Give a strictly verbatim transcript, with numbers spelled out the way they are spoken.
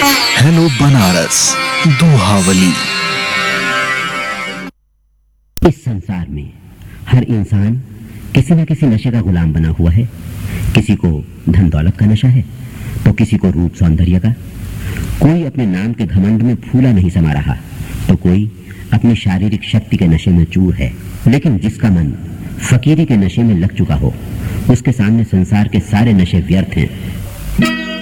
Hello Banaras, Dohavali. इस संसार में हर इंसान किसी न किसी नशे का गुलाम बना हुआ है। किसी को धन दौलत का नशा है तो किसी को रूप सौंदर्य का। कोई अपने नाम के घमंड में फूला नहीं समा रहा तो कोई अपनी शारीरिक शक्ति के नशे में चूर है। लेकिन जिसका मन फकीरी के नशे में लग चुका हो, उसके सामने संसार के सारे नशे व्यर्थ हैं।